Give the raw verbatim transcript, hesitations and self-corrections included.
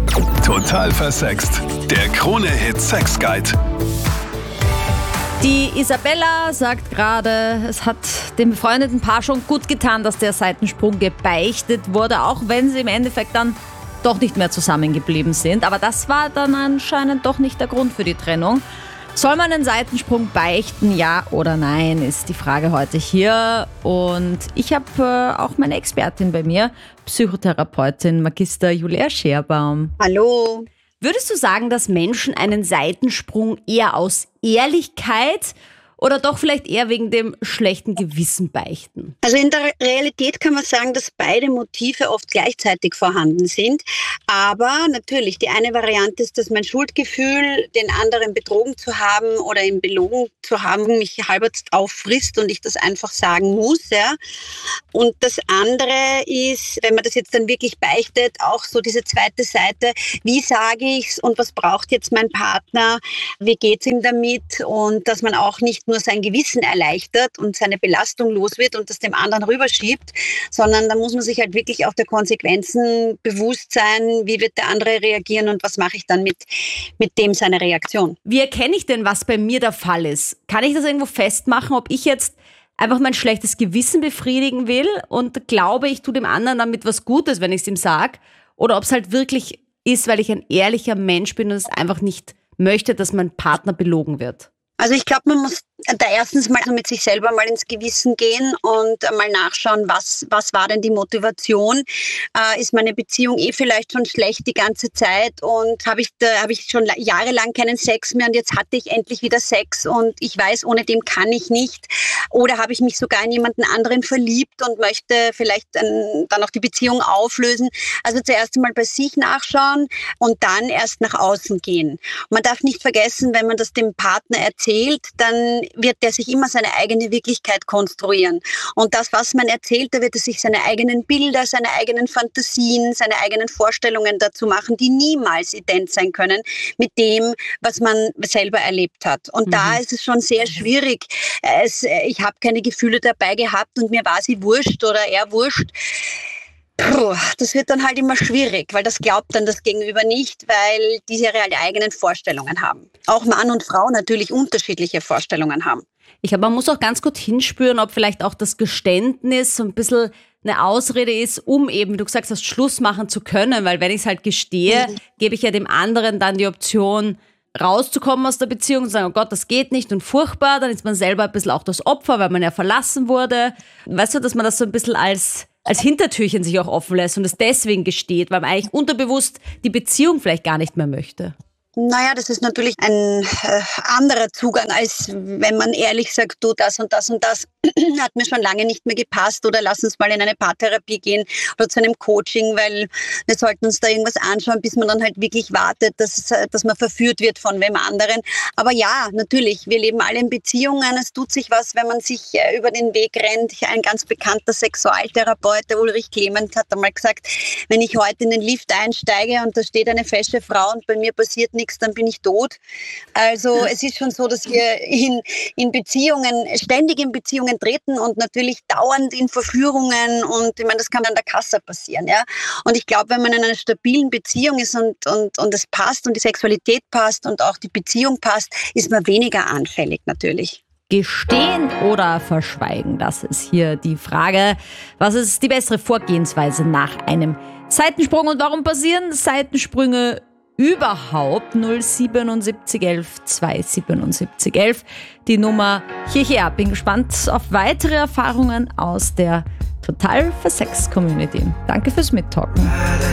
Total versext. Der Krone-Hit Sex Guide. Die Isabella sagt gerade, es hat dem befreundeten Paar schon gut getan, dass der Seitensprung gebeichtet wurde, auch wenn sie im Endeffekt dann doch nicht mehr zusammengeblieben sind. Aber das war dann anscheinend doch nicht der Grund für die Trennung. Soll man einen Seitensprung beichten, ja oder nein, ist die Frage heute hier. Und ich habe äh, auch meine Expertin bei mir, Psychotherapeutin Magister Julia Scherbaum. Hallo. Würdest du sagen, dass Menschen einen Seitensprung eher aus Ehrlichkeit oder doch vielleicht eher wegen dem schlechten Gewissen beichten? Also in der Realität kann man sagen, dass beide Motive oft gleichzeitig vorhanden sind. Aber natürlich, die eine Variante ist, dass mein Schuldgefühl, den anderen betrogen zu haben oder ihn belogen zu haben, mich halbwegs auffrisst und ich das einfach sagen muss. Ja. Und das andere ist, wenn man das jetzt dann wirklich beichtet, auch so diese zweite Seite, wie sage ich's und was braucht jetzt mein Partner, wie geht's ihm damit, und dass man auch nicht nur sein Gewissen erleichtert und seine Belastung los wird und das dem anderen rüberschiebt, sondern da muss man sich halt wirklich auch der Konsequenzen bewusst sein, wie wird der andere reagieren und was mache ich dann mit, mit dem seiner Reaktion. Wie erkenne ich denn, was bei mir der Fall ist? Kann ich das irgendwo festmachen, ob ich jetzt einfach mein schlechtes Gewissen befriedigen will und glaube, ich tue dem anderen damit was Gutes, wenn ich es ihm sage, oder ob es halt wirklich ist, weil ich ein ehrlicher Mensch bin und es einfach nicht möchte, dass mein Partner belogen wird? Also ich glaube, man muss da erstens mal mit sich selber mal ins Gewissen gehen und mal nachschauen, was, was war denn die Motivation? Äh, ist meine Beziehung eh vielleicht schon schlecht die ganze Zeit und habe ich, da, hab ich schon jahrelang keinen Sex mehr und jetzt hatte ich endlich wieder Sex und ich weiß, ohne dem kann ich nicht. Oder habe ich mich sogar in jemanden anderen verliebt und möchte vielleicht dann, dann auch die Beziehung auflösen? Also zuerst einmal bei sich nachschauen und dann erst nach außen gehen. Man darf nicht vergessen, wenn man das dem Partner erzählt, dann wird der sich immer seine eigene Wirklichkeit konstruieren. Und das, was man erzählt, da wird er sich seine eigenen Bilder, seine eigenen Fantasien, seine eigenen Vorstellungen dazu machen, die niemals ident sein können mit dem, was man selber erlebt hat. Und mhm. da ist es schon sehr schwierig. Es, ich habe keine Gefühle dabei gehabt und mir war sie wurscht oder er wurscht. Puh, das wird dann halt immer schwierig, weil das glaubt dann das Gegenüber nicht, weil die ihre eigenen Vorstellungen haben. Auch Mann und Frau natürlich unterschiedliche Vorstellungen haben. Ich glaube, man muss auch ganz gut hinspüren, ob vielleicht auch das Geständnis so ein bisschen eine Ausrede ist, um eben, wie du gesagt hast, Schluss machen zu können, weil wenn ich es halt gestehe, mhm. gebe ich ja dem anderen dann die Option, rauszukommen aus der Beziehung und sagen, oh Gott, das geht nicht und furchtbar, dann ist man selber ein bisschen auch das Opfer, weil man ja verlassen wurde. Weißt du, dass man das so ein bisschen als als Hintertürchen sich auch offen lässt und es deswegen gesteht, weil man eigentlich unterbewusst die Beziehung vielleicht gar nicht mehr möchte. Naja, das ist natürlich ein äh, anderer Zugang, als wenn man ehrlich sagt, du, das und das und das hat mir schon lange nicht mehr gepasst oder lass uns mal in eine Paartherapie gehen oder zu einem Coaching, weil wir sollten uns da irgendwas anschauen, bis man dann halt wirklich wartet, dass, dass man verführt wird von wem anderen. Aber ja, natürlich, wir leben alle in Beziehungen, es tut sich was, wenn man sich äh, über den Weg rennt. Ein ganz bekannter Sexualtherapeut, der Ulrich Clement, hat einmal gesagt, wenn ich heute in den Lift einsteige und da steht eine fesche Frau und bei mir passiert nichts, dann bin ich tot. Also es ist schon so, dass wir in, in Beziehungen, ständig in Beziehungen treten und natürlich dauernd in Verführungen und ich meine, das kann an der Kasse passieren. Ja? Und ich glaube, wenn man in einer stabilen Beziehung ist und, und, und es passt und die Sexualität passt und auch die Beziehung passt, ist man weniger anfällig natürlich. Gestehen oder verschweigen, das ist hier die Frage. Was ist die bessere Vorgehensweise nach einem Seitensprung und warum passieren Seitensprünge überhaupt? Null siebenundsiebzig elf zweihundertsiebenundsiebzig elf die Nummer hierher. Bin gespannt auf weitere Erfahrungen aus der Total Versext Community. Danke fürs Mittalken.